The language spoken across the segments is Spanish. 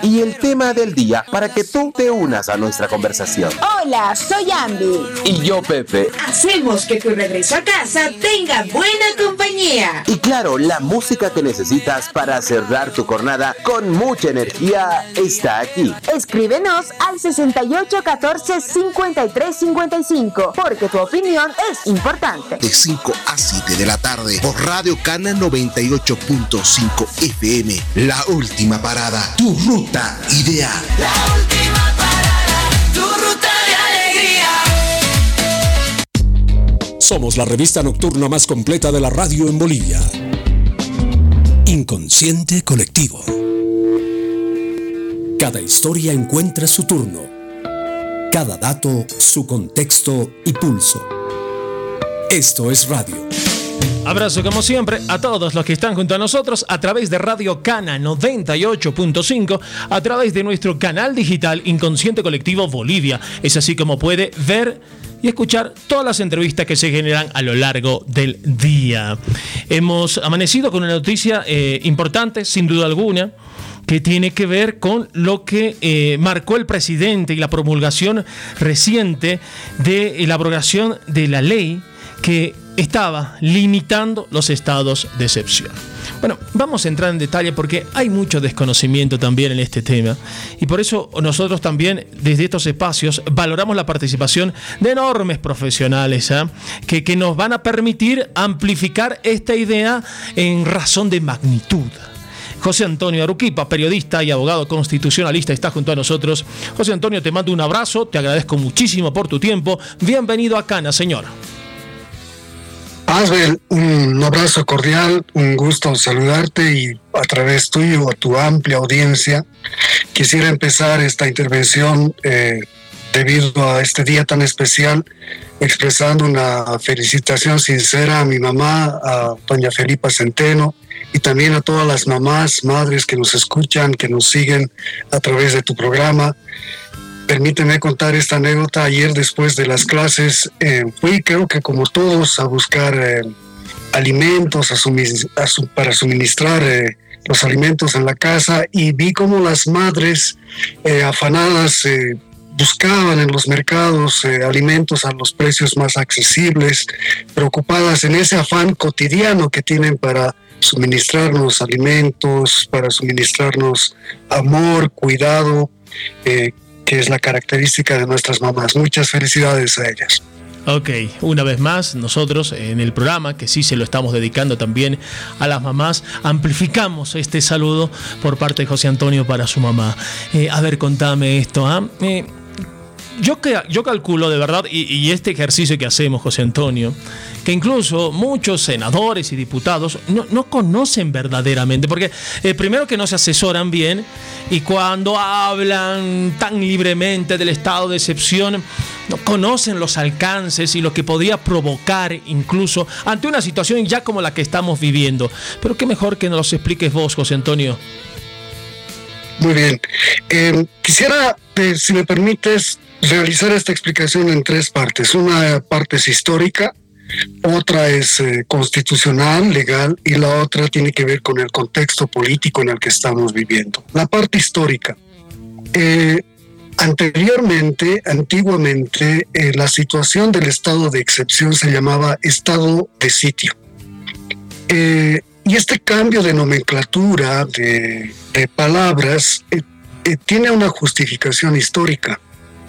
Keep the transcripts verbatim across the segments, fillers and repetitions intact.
y el tema del día para que tú te unas a nuestra conversación. Hola, soy Andy. Y yo, Pepe. Hacemos que tu regreso a casa tenga buena compañía. Y claro, la música que necesitas para cerrar tu jornada con mucha energía está aquí. Escríbenos al sesenta y ocho catorce cincuenta y tres cincuenta y cinco, porque tu opinión es importante. De cinco a siete de la tarde por Radio Cana noventa y ocho punto cinco F M. La última parada, tu ruta ideal. La última parada, tu ruta de alegría. Somos la revista nocturna más completa de la radio en Bolivia. Inconsciente Colectivo. Cada historia encuentra su turno. Cada dato, su contexto y pulso. Esto es radio. Abrazo como siempre a todos los que están junto a nosotros a través de Radio Cana noventa y ocho punto cinco, a través de nuestro canal digital Inconsciente Colectivo Bolivia. Es así como puede ver y escuchar todas las entrevistas que se generan a lo largo del día. Hemos amanecido con una noticia eh, importante, sin duda alguna, que tiene que ver con lo que eh, marcó el presidente y la promulgación reciente de la abrogación de la ley que estaba limitando los estados de excepción. Bueno, vamos a entrar en detalle porque hay mucho desconocimiento también en este tema y por eso nosotros también desde estos espacios valoramos la participación de enormes profesionales ¿eh? que, que nos van a permitir amplificar esta idea en razón de magnitud. José Antonio Aruquipa, periodista y abogado constitucionalista, está junto a nosotros. José Antonio, te mando un abrazo, te agradezco muchísimo por tu tiempo. Bienvenido a Cana, señor. Asbel, un abrazo cordial, un gusto saludarte y a través tuyo, a tu amplia audiencia, quisiera empezar esta intervención eh, debido a este día tan especial, expresando una felicitación sincera a mi mamá, a doña Felipa Centeno, y también a todas las mamás, madres que nos escuchan, que nos siguen a través de tu programa. Permíteme contar esta anécdota. Ayer, después de las clases, eh, fui, creo que como todos, a buscar eh, alimentos a sumis- a su- para suministrar eh, los alimentos en la casa, y vi cómo las madres eh, afanadas eh, buscaban en los mercados eh, alimentos a los precios más accesibles, preocupadas en ese afán cotidiano que tienen para suministrarnos alimentos, para suministrarnos amor, cuidado, eh, que es la característica de nuestras mamás. Muchas felicidades a ellas. Ok, una vez más, nosotros en el programa, que sí se lo estamos dedicando también a las mamás, amplificamos este saludo por parte de José Antonio para su mamá. Eh, a ver, contame esto, ¿ah? ¿eh? Yo, que, yo calculo de verdad, y, y este ejercicio que hacemos, José Antonio, que incluso muchos senadores y diputados no, no conocen verdaderamente, porque eh, primero que no se asesoran bien, y cuando hablan tan libremente del estado de excepción, no conocen los alcances y lo que podría provocar incluso ante una situación ya como la que estamos viviendo. Pero qué mejor que nos los expliques vos, José Antonio. Muy bien. Eh, quisiera, eh, si me permites, realizar esta explicación en tres partes. Una parte es histórica, otra es eh, constitucional, legal, y la otra tiene que ver con el contexto político en el que estamos viviendo. La parte histórica. Eh, anteriormente, antiguamente, eh, la situación del estado de excepción se llamaba estado de sitio. Eh, y este cambio de nomenclatura, de, de palabras, eh, eh, tiene una justificación histórica.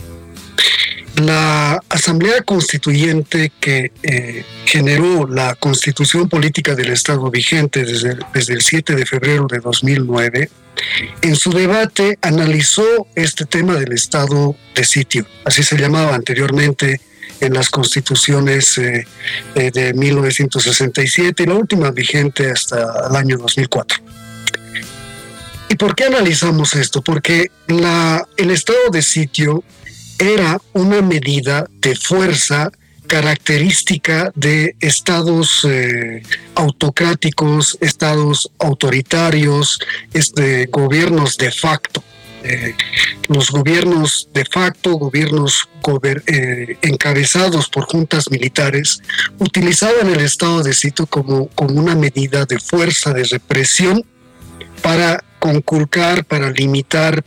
La Asamblea Constituyente que eh, generó la Constitución Política del Estado vigente desde, desde el siete de febrero de dos mil nueve, en su debate analizó este tema del estado de sitio, así se llamaba anteriormente en las constituciones eh, eh, de mil novecientos sesenta y siete y la última vigente hasta el año dos mil cuatro. ¿Y por qué analizamos esto? Porque la, el estado de sitio era una medida de fuerza característica de estados eh, autocráticos, estados autoritarios, este, gobiernos de facto. Eh, los gobiernos de facto, gobiernos gober- eh, encabezados por juntas militares, utilizaban el estado de sitio como, como una medida de fuerza, de represión, para conculcar, para limitar,